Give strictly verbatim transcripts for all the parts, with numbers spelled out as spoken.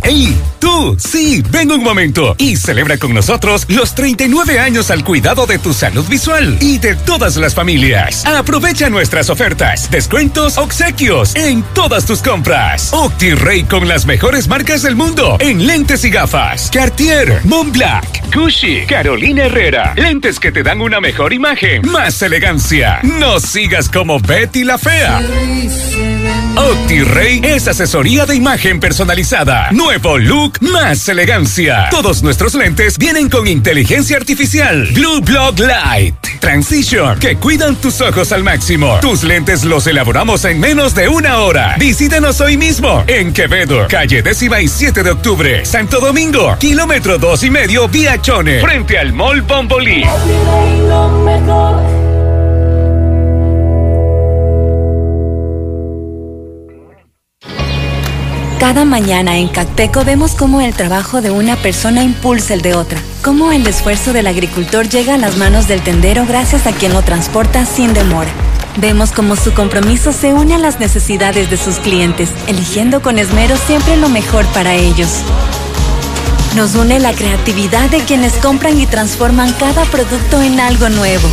¡Ey! ¡Tú! Sí, ven un momento y celebra con nosotros los treinta y nueve años al cuidado de tu salud visual y de todas las familias. Aprovecha nuestras ofertas, descuentos, obsequios en todas tus compras. OptiRay con las mejores marcas del mundo en lentes y gafas. Cartier, Montblanc, Gucci, Carolina Herrera. Lentes que te dan una mejor imagen, más elegancia. No sigas como Betty la Fea. OptiRay es asesoría de imagen personalizada. Nuevo look, más elegancia. Todos nuestros lentes vienen con inteligencia artificial. Blue Block Light Transition, que cuidan tus ojos al máximo. Tus lentes los elaboramos en menos de una hora. Visítanos hoy mismo en Quevedo, calle décima y siete de octubre. Santo Domingo, kilómetro dos y medio vía Chone, frente al Mall Bombolí. Cada mañana en Cacteco vemos cómo el trabajo de una persona impulsa el de otra. Cómo el esfuerzo del agricultor llega a las manos del tendero gracias a quien lo transporta sin demora. Vemos cómo su compromiso se une a las necesidades de sus clientes, eligiendo con esmero siempre lo mejor para ellos. Nos une la creatividad de quienes compran y transforman cada producto en algo nuevo.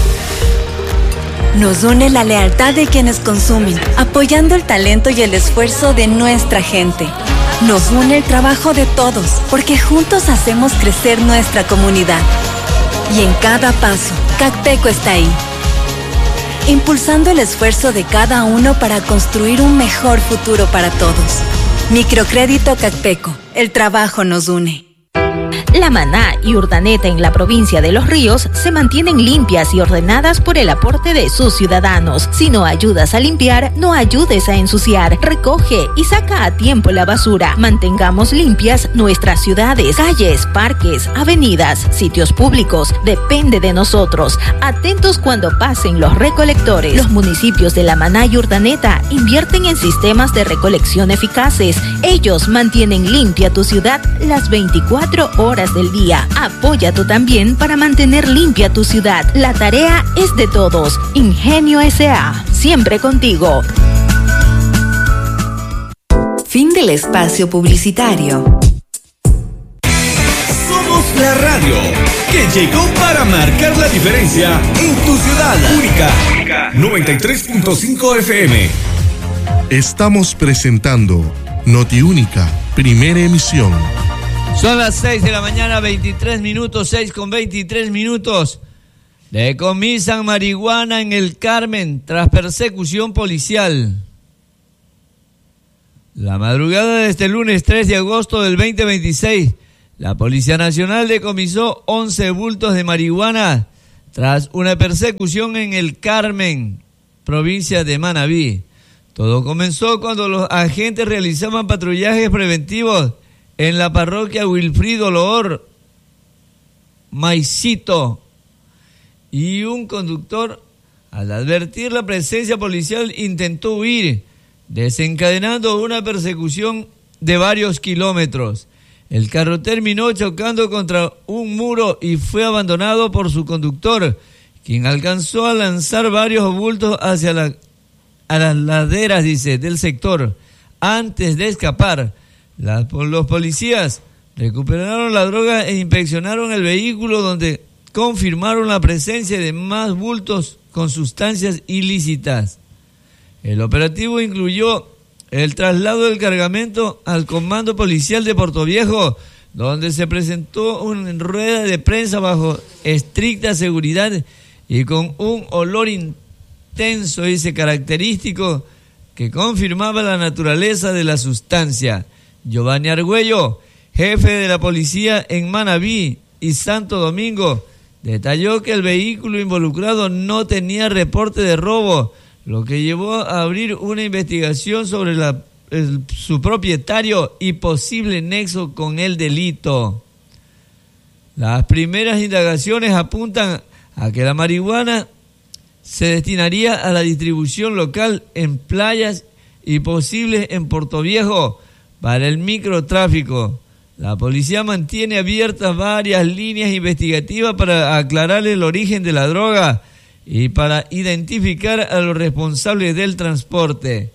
Nos une la lealtad de quienes consumen, apoyando el talento y el esfuerzo de nuestra gente. Nos une el trabajo de todos, porque juntos hacemos crecer nuestra comunidad. Y en cada paso, Cacteco está ahí, impulsando el esfuerzo de cada uno para construir un mejor futuro para todos. Microcrédito Cacteco, el trabajo nos une. La Maná y Urdaneta en la provincia de Los Ríos se mantienen limpias y ordenadas por el aporte de sus ciudadanos. Si no ayudas a limpiar, no ayudes a ensuciar. Recoge y saca a tiempo la basura. Mantengamos limpias nuestras ciudades, calles, parques, avenidas, sitios públicos. Depende de nosotros. Atentos cuando pasen los recolectores. Los municipios de La Maná y Urdaneta invierten en sistemas de recolección eficaces. Ellos mantienen limpia tu ciudad las veinticuatro horas del día. Apoya tú también para mantener limpia tu ciudad. La tarea es de todos. Ingenio S A, siempre contigo. Fin del espacio publicitario. Somos la radio que llegó para marcar la diferencia en tu ciudad. Única, noventa y tres punto cinco F M. Estamos presentando Notiúnica, primera emisión. Son las seis de la mañana, veintitrés minutos, seis con veintitrés minutos. Decomisan marihuana en el Carmen tras persecución policial. La madrugada de este lunes tres de agosto del veinte veintiséis, la Policía Nacional decomisó once bultos de marihuana tras una persecución en el Carmen, provincia de Manabí. Todo comenzó cuando los agentes realizaban patrullajes preventivos en la parroquia Wilfrido Loor, Maicito, y un conductor, al advertir la presencia policial, intentó huir, desencadenando una persecución de varios kilómetros. El carro terminó chocando contra un muro y fue abandonado por su conductor, quien alcanzó a lanzar varios bultos hacia la, a las laderas, dice, del sector, antes de escapar. La, los policías recuperaron la droga e inspeccionaron el vehículo, donde confirmaron la presencia de más bultos con sustancias ilícitas. El operativo incluyó el traslado del cargamento al Comando Policial de Portoviejo, donde se presentó una rueda de prensa bajo estricta seguridad y con un olor intenso, dice, característico, que confirmaba la naturaleza de la sustancia. Giovanni Argüello, jefe de la policía en Manabí y Santo Domingo, detalló que el vehículo involucrado no tenía reporte de robo, lo que llevó a abrir una investigación sobre la, el, su propietario y posible nexo con el delito. Las primeras indagaciones apuntan a que la marihuana se destinaría a la distribución local en playas y posibles en Portoviejo para el microtráfico. La policía mantiene abiertas varias líneas investigativas para aclarar el origen de la droga y para identificar a los responsables del transporte.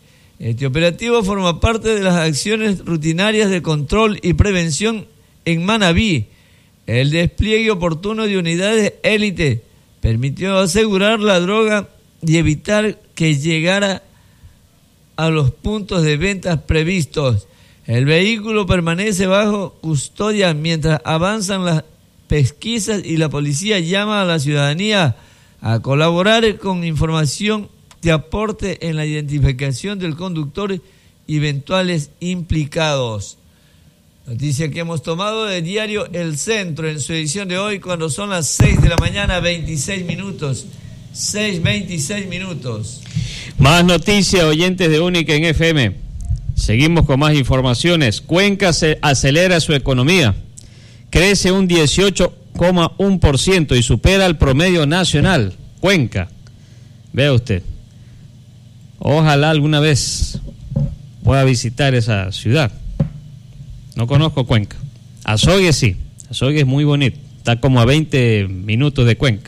Este operativo forma parte de las acciones rutinarias de control y prevención en Manabí. El despliegue oportuno de unidades élite permitió asegurar la droga y evitar que llegara a los puntos de ventas previstos. El vehículo permanece bajo custodia mientras avanzan las pesquisas y la policía llama a la ciudadanía a colaborar con información que aporte en la identificación del conductor y eventuales implicados. Noticia que hemos tomado del diario El Centro en su edición de hoy, cuando son las seis de la mañana, veintiséis minutos. seis, veintiséis minutos. Más noticias, oyentes de Única en F M. Seguimos con más informaciones. Cuenca se acelera su economía. Crece un dieciocho coma uno por ciento y supera el promedio nacional. Cuenca. Vea usted. Ojalá alguna vez pueda visitar esa ciudad. No conozco Cuenca. Azogue sí. Azogue es muy bonito. Está como a veinte minutos de Cuenca.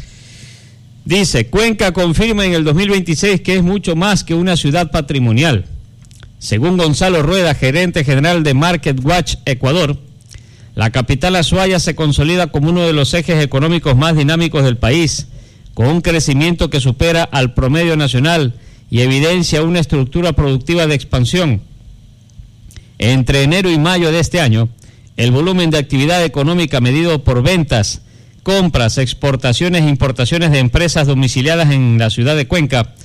Dice, Cuenca confirma en el dos mil veintiséis que es mucho más que una ciudad patrimonial. Según Gonzalo Rueda, gerente general de Market Watch Ecuador, la capital azuaya se consolida como uno de los ejes económicos más dinámicos del país, con un crecimiento que supera al promedio nacional y evidencia una estructura productiva de expansión. Entre enero y mayo de este año, el volumen de actividad económica medido por ventas, compras, exportaciones e importaciones de empresas domiciliadas en la ciudad de Cuenca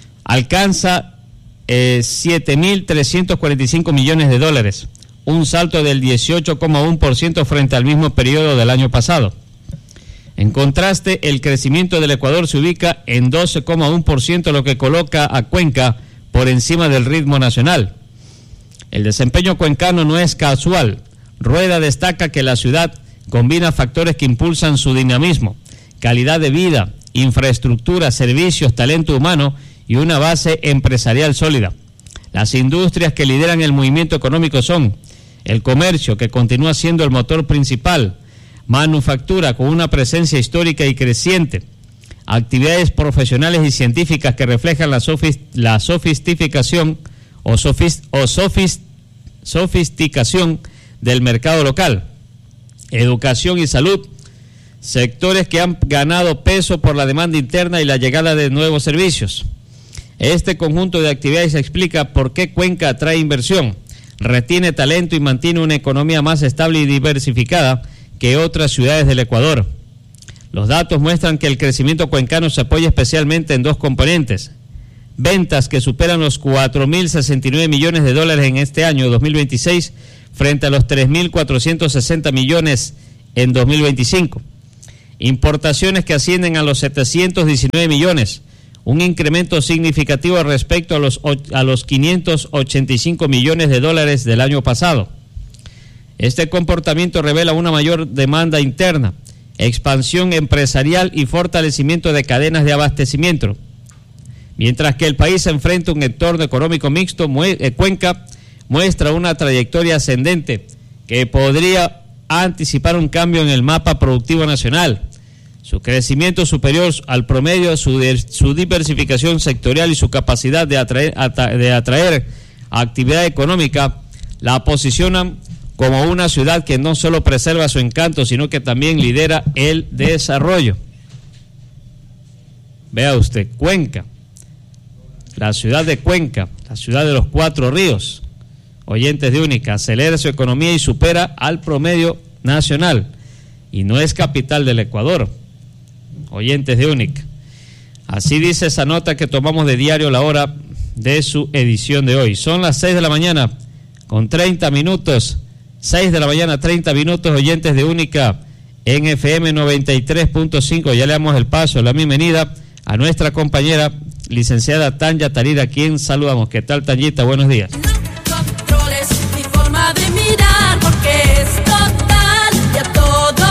alcanza eh, siete mil trescientos cuarenta y cinco millones de dólares, un salto del dieciocho coma uno por ciento frente al mismo periodo del año pasado. En contraste, el crecimiento del Ecuador se ubica en doce coma uno por ciento, lo que coloca a Cuenca por encima del ritmo nacional. El desempeño cuencano no es casual. Rueda destaca que la ciudad combina factores que impulsan su dinamismo, calidad de vida, infraestructura, servicios, talento humano y una base empresarial sólida. Las industrias que lideran el movimiento económico son el comercio, que continúa siendo el motor principal, manufactura con una presencia histórica y creciente, actividades profesionales y científicas que reflejan la, sofist la sofisticación o, sofist o sofist sofisticación del mercado local, educación y salud, sectores que han ganado peso por la demanda interna y la llegada de nuevos servicios. Este conjunto de actividades explica por qué Cuenca atrae inversión, retiene talento y mantiene una economía más estable y diversificada que otras ciudades del Ecuador. Los datos muestran que el crecimiento cuencano se apoya especialmente en dos componentes: ventas que superan los cuatro mil sesenta y nueve millones de dólares en este año dos mil veintiséis frente a los tres mil cuatrocientos sesenta millones en dos mil veinticinco. Importaciones que ascienden a los setecientos diecinueve millones, un incremento significativo respecto a los, a los quinientos ochenta y cinco millones de dólares del año pasado. Este comportamiento revela una mayor demanda interna, expansión empresarial y fortalecimiento de cadenas de abastecimiento. Mientras que el país enfrenta un entorno económico mixto, Cuenca muestra una trayectoria ascendente que podría anticipar un cambio en el mapa productivo nacional. Su crecimiento superior al promedio, su, su diversificación sectorial y su capacidad de atraer, de atraer actividad económica la posicionan como una ciudad que no solo preserva su encanto, sino que también lidera el desarrollo. Vea usted, Cuenca, la ciudad de Cuenca, la ciudad de los cuatro ríos, oyentes de Única, acelera su economía y supera al promedio nacional, y no es capital del Ecuador, oyentes de Única. Así dice esa nota que tomamos de Diario La Hora de su edición de hoy. Son las seis de la mañana con treinta minutos, seis de la mañana, treinta minutos, oyentes de Única en F M noventa y tres punto cinco. Ya le damos el paso, la bienvenida a nuestra compañera licenciada Tanya Tarira, a quien saludamos. ¿Qué tal, Tanyita? Buenos días. No controles mi forma de mirar, porque es total y a todos.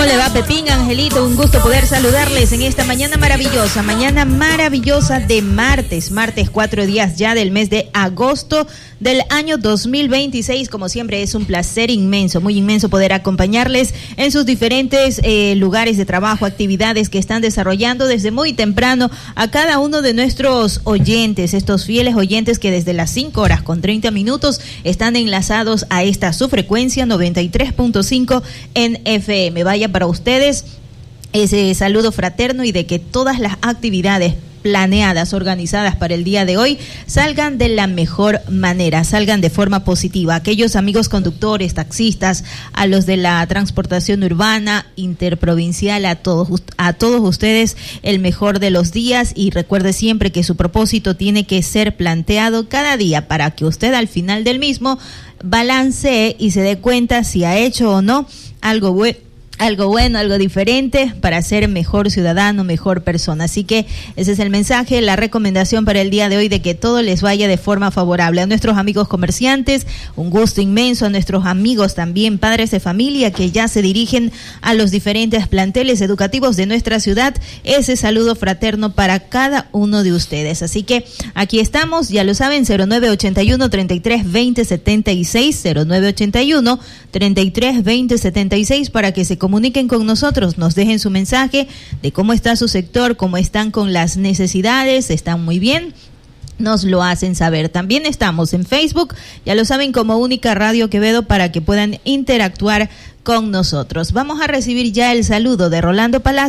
le va, Pepín, Angelito? Un gusto poder saludarles en esta mañana maravillosa, mañana maravillosa de martes, martes cuatro días ya del mes de agosto del año dos mil veintiséis. Como siempre es un placer inmenso, muy inmenso poder acompañarles en sus diferentes eh, lugares de trabajo, actividades que están desarrollando desde muy temprano a cada uno de nuestros oyentes, estos fieles oyentes que desde las cinco horas con treinta minutos están enlazados a esta su frecuencia noventa y tres punto cinco en F M. Vaya para ustedes ese saludo fraterno y de que todas las actividades planeadas, organizadas para el día de hoy, salgan de la mejor manera, salgan de forma positiva. Aquellos amigos conductores, taxistas, a los de la transportación urbana, interprovincial, a todos, a todos ustedes, el mejor de los días, y recuerde siempre que su propósito tiene que ser planteado cada día para que usted al final del mismo balancee y se dé cuenta si ha hecho o no algo bueno. Algo bueno, algo diferente para ser mejor ciudadano, mejor persona. Así que ese es el mensaje, la recomendación para el día de hoy, de que todo les vaya de forma favorable. A nuestros amigos comerciantes, un gusto inmenso. A nuestros amigos también, padres de familia, que ya se dirigen a los diferentes planteles educativos de nuestra ciudad, ese saludo fraterno para cada uno de ustedes. Así que aquí estamos, ya lo saben, cero nueve ochenta y uno, treinta y tres, veinte, setenta y seis, cero nueve ochenta y uno, treinta y tres, veinte, setenta y seis, para que se comuniquen con nosotros, nos dejen su mensaje de cómo está su sector, cómo están con las necesidades, están muy bien, nos lo hacen saber. También estamos en Facebook, ya lo saben, como Única Radio Quevedo, para que puedan interactuar con nosotros. Vamos a recibir ya el saludo de Rolando Palacio.